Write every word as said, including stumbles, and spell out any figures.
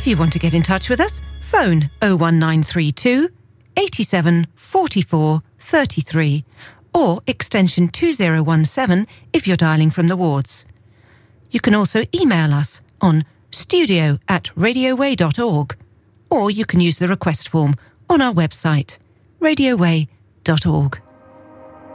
If you want to get in touch with us, phone oh one nine three two, eighty-seven, forty-four, thirty-three or extension two oh one seven if you're dialling from the wards. You can also email us on studio at radioway dot org, or you can use the request form on our website, radioway dot org.